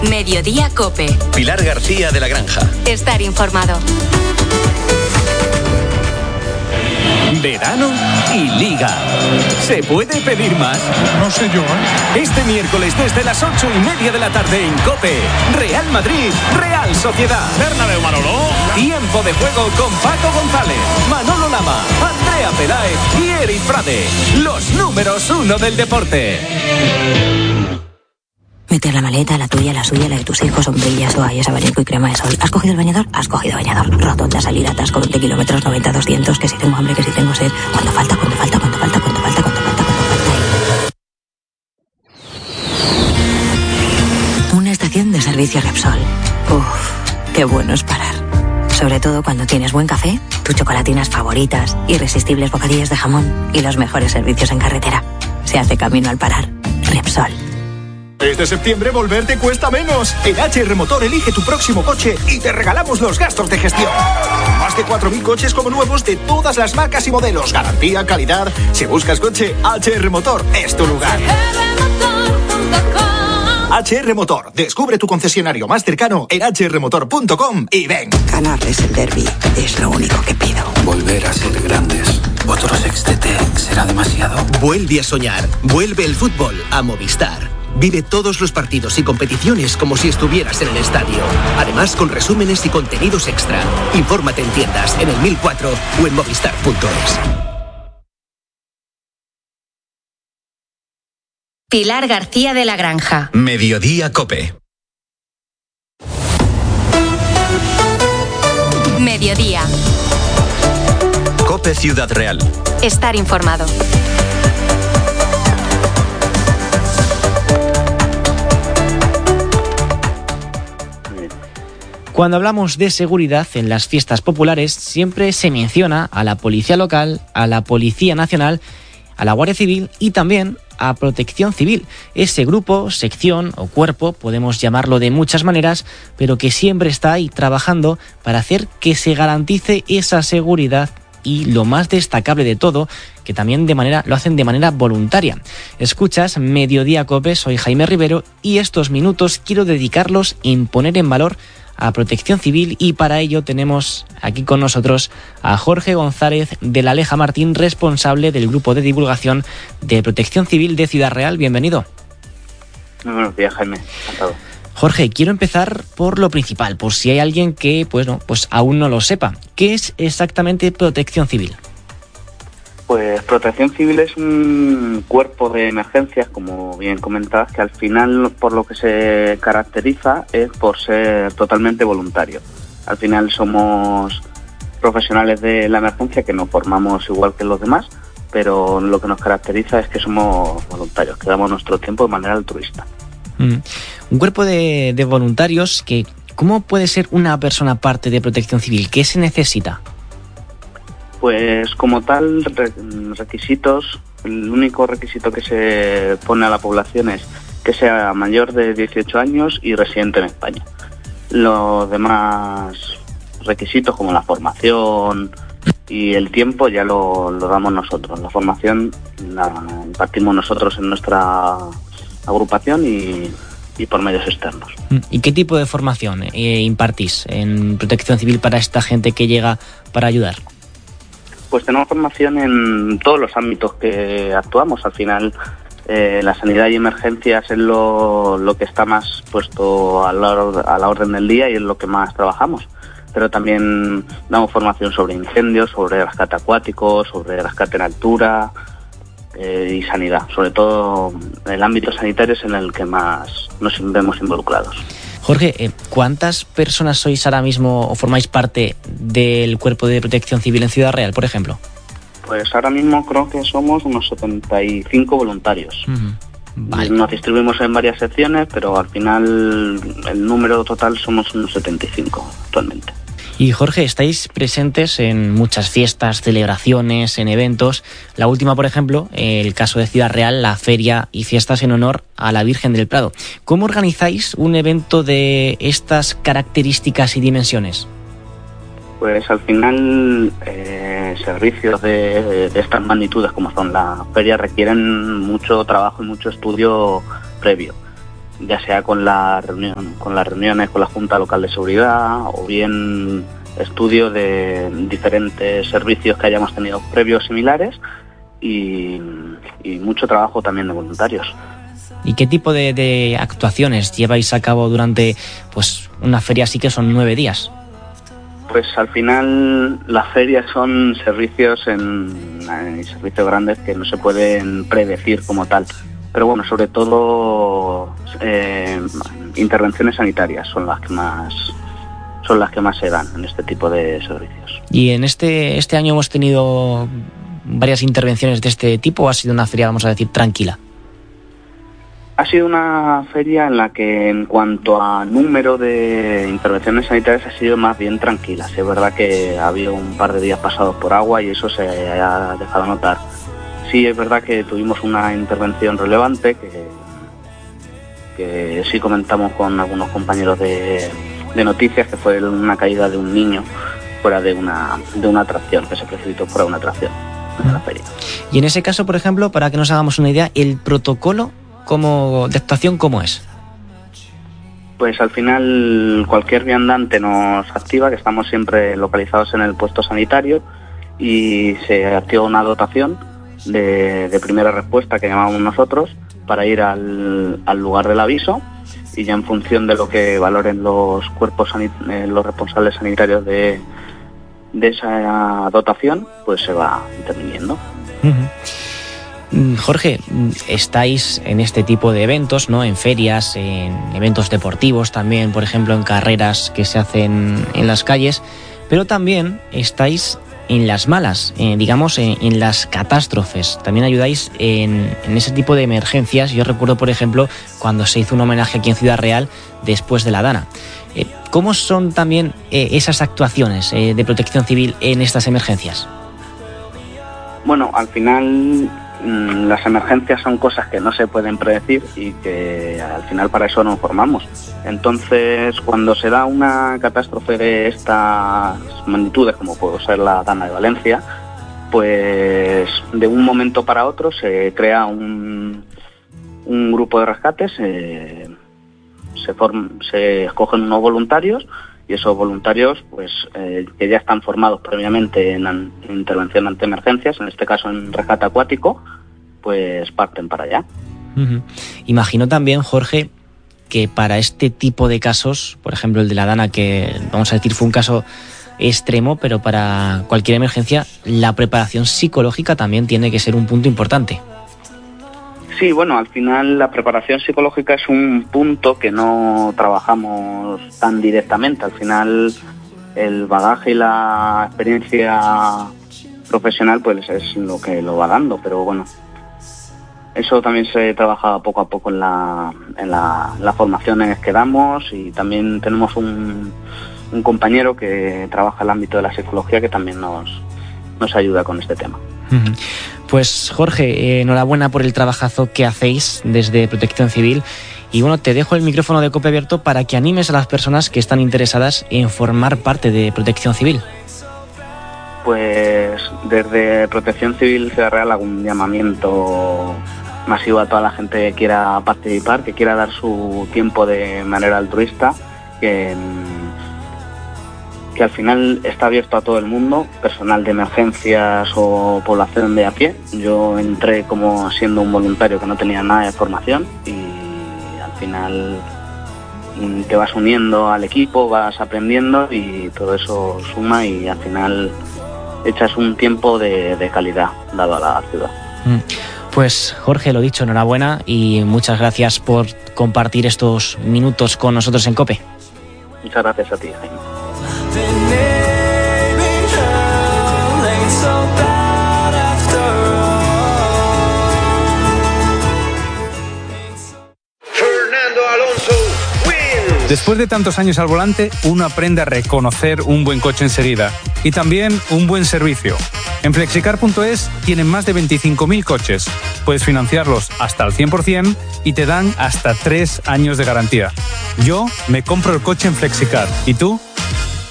Mediodía COPE. Pilar García de la Granja. Estar informado. Verano y Liga. ¿Se puede pedir más? No sé yo, ¿eh? Este miércoles desde las 8:30 de la tarde en COPE. Real Madrid, Real Sociedad. Bernabéu, Manolo. Tiempo de juego con Paco González, Manolo Lama, Andrea Peláez y Eric Frade. Los números 1 del deporte. Meter la maleta, la tuya, la suya, la de tus hijos, sombrillas, toallas, abanico y crema de sol. ¿Has cogido el bañador? Has cogido bañador. Rotonda, salida, atasco, 20 kilómetros, 90, 200, que si tengo hambre, que si tengo sed. ¿Cuánto falta? Una estación de servicio Repsol. Uf, qué bueno es parar. Sobre todo cuando tienes buen café, tus chocolatinas favoritas, irresistibles bocadillos de jamón y los mejores servicios en carretera. Se hace camino al parar. Repsol. Este septiembre volver te cuesta menos. En HR Motor elige tu próximo coche y te regalamos los gastos de gestión. Más de 4.000 coches como nuevos de todas las marcas y modelos. Garantía, calidad. Si buscas coche, HR Motor es tu lugar. HR Motor. Descubre tu concesionario más cercano en hrmotor.com y ven. Ganarles el derbi es lo único que pido. Volver a ser grandes. Otro sextete será demasiado. Vuelve a soñar. Vuelve el fútbol a Movistar. Vive todos los partidos y competiciones como si estuvieras en el estadio. Además, con resúmenes y contenidos extra. Infórmate en tiendas, en el 1004 o en movistar.es. Pilar García de la Granja. Mediodía COPE. Mediodía. COPE Ciudad Real. Estar informado. Cuando hablamos de seguridad en las fiestas populares, siempre se menciona a la Policía Local, a la Policía Nacional, a la Guardia Civil y también a Protección Civil. Ese grupo, sección o cuerpo, podemos llamarlo de muchas maneras, pero que siempre está ahí trabajando para hacer que se garantice esa seguridad y, lo más destacable de todo, que también lo hacen de manera voluntaria. Escuchas Mediodía COPE, soy Jaime Rivero y estos minutos quiero dedicarlos en poner en valor a Protección Civil y para ello tenemos aquí con nosotros a Jorge González de la Aleja Martín, responsable del grupo de divulgación de Protección Civil de Ciudad Real. Bienvenido. Muy buenos días, Jaime. Encantado. Jorge, quiero empezar por lo principal, por si hay alguien que pues aún no lo sepa. ¿Qué es exactamente Protección Civil? Pues Protección Civil es un cuerpo de emergencias, como bien comentabas, que al final por lo que se caracteriza es por ser totalmente voluntario. Al final somos profesionales de la emergencia que nos formamos igual que los demás, pero lo que nos caracteriza es que somos voluntarios, que damos nuestro tiempo de manera altruista. Un cuerpo de voluntarios que, ¿cómo puede ser una persona parte de Protección Civil? ¿Qué se necesita? Pues como tal, requisitos, el único requisito que se pone a la población es que sea mayor de 18 años y residente en España. Los demás requisitos como la formación y el tiempo ya lo damos nosotros. La formación la impartimos nosotros en nuestra agrupación y por medios externos. ¿Y qué tipo de formación impartís en Protección Civil para esta gente que llega para ayudar? Pues tenemos formación en todos los ámbitos que actuamos. Al final, la sanidad y emergencias es lo que está más puesto a la orden del día y es lo que más trabajamos. Pero también damos formación sobre incendios, sobre rescate acuático, sobre rescate en altura y sanidad. Sobre todo el ámbito sanitario es en el que más nos vemos involucrados. Jorge, ¿cuántas personas sois ahora mismo o formáis parte del Cuerpo de Protección Civil en Ciudad Real, por ejemplo? Pues ahora mismo creo que somos unos 75 voluntarios. Vale. Nos distribuimos en varias secciones, pero al final el número total somos unos 75 actualmente. Y Jorge, estáis presentes en muchas fiestas, celebraciones, en eventos. La última, por ejemplo, el caso de Ciudad Real, la feria y fiestas en honor a la Virgen del Prado. ¿Cómo organizáis un evento de estas características y dimensiones? Pues al final servicios de estas magnitudes como son la feria requieren mucho trabajo y mucho estudio previo. ya sea con las reuniones con la Junta Local de Seguridad o bien estudio de diferentes servicios que hayamos tenido previos similares y mucho trabajo también de voluntarios. ¿Y qué tipo de actuaciones lleváis a cabo durante pues una feria así que son 9 días? Pues al final las ferias son servicios servicios grandes que no se pueden predecir como tal. Pero bueno, sobre todo intervenciones sanitarias son las que más se dan en este tipo de servicios. ¿Y en este año hemos tenido varias intervenciones de este tipo o ha sido una feria, vamos a decir, tranquila? Ha sido una feria en la que en cuanto a número de intervenciones sanitarias ha sido más bien tranquila. Sí, es verdad que ha habido un par de días pasados por agua y eso se ha dejado notar. Sí, es verdad que tuvimos una intervención relevante que sí comentamos con algunos compañeros de noticias, que fue una caída de un niño fuera de una atracción, que se precipitó fuera de una atracción en la feria. Y en ese caso, por ejemplo, para que nos hagamos una idea, ¿el protocolo de actuación cómo es? Pues al final cualquier viandante nos activa, que estamos siempre localizados en el puesto sanitario, y se activa una dotación de primera respuesta que llamamos nosotros para ir al lugar del aviso, y ya en función de lo que valoren los cuerpos los responsables sanitarios de esa dotación, pues se va interviniendo. Jorge, estáis en este tipo de eventos, ¿no? En ferias, en eventos deportivos también, por ejemplo, en carreras que se hacen en las calles, pero también estáis en las malas, digamos, en las catástrofes. También ayudáis en ese tipo de emergencias. Yo recuerdo, por ejemplo, cuando se hizo un homenaje aquí en Ciudad Real después de la Dana. ¿Cómo son también esas actuaciones de protección civil en estas emergencias? Bueno, al final las emergencias son cosas que no se pueden predecir y que al final para eso nos formamos. Entonces, cuando se da una catástrofe de estas magnitudes, como puede ser la Dana de Valencia, pues de un momento para otro se crea un grupo de rescate, se escogen unos voluntarios, y esos voluntarios pues que ya están formados previamente en intervención ante emergencias, en este caso en rescate acuático, pues parten para allá. Imagino también, Jorge, que para este tipo de casos, por ejemplo el de la Dana, que vamos a decir fue un caso extremo, pero para cualquier emergencia la preparación psicológica también tiene que ser un punto importante. Sí, bueno, al final la preparación psicológica es un punto que no trabajamos tan directamente. Al final el bagaje y la experiencia profesional pues es lo que lo va dando, pero bueno, eso también se trabaja poco a poco en las formaciones que damos, y también tenemos un compañero que trabaja en el ámbito de la psicología que también nos ayuda con este tema. Pues Jorge, enhorabuena por el trabajazo que hacéis desde Protección Civil, y bueno, te dejo el micrófono de COPE abierto para que animes a las personas que están interesadas en formar parte de Protección Civil. Pues desde Protección Civil Ciudad Real hago un llamamiento masivo a toda la gente que quiera participar, que quiera dar su tiempo de manera altruista, que al final está abierto a todo el mundo, personal de emergencias o población de a pie. Yo entré como siendo un voluntario que no tenía nada de formación, y al final te vas uniendo al equipo, vas aprendiendo y todo eso suma, y al final echas un tiempo de calidad dado a la ciudad. Pues Jorge, lo dicho, enhorabuena y muchas gracias por compartir estos minutos con nosotros en COPE. Muchas gracias a ti, Jaime. Después de tantos años al volante, uno aprende a reconocer un buen coche enseguida y también un buen servicio. En Flexicar.es tienen más de 25.000 coches. Puedes financiarlos hasta al 100% y te dan hasta 3 años de garantía. Yo me compro el coche en Flexicar. ¿Y tú?